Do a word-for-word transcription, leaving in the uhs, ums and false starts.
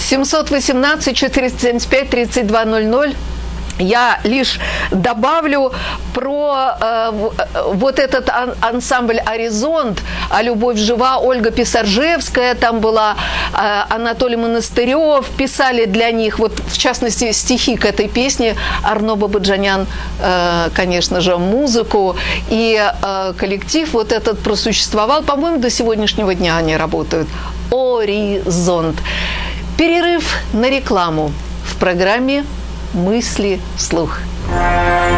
семьсот восемнадцать четыреста семьдесят пять тридцать два ноль ноль. Я лишь добавлю про э, вот этот ан- ансамбль «Оризонт», а «Любовь жива», Ольга Писаржевская там была, э, Анатолий Монастырев, писали для них, вот в частности, стихи к этой песне, Арно Бабаджанян, э, конечно же, музыку, и э, коллектив вот этот просуществовал, по-моему, до сегодняшнего дня они работают. «Оризонт». Перерыв на рекламу в программе «Мысли вслух».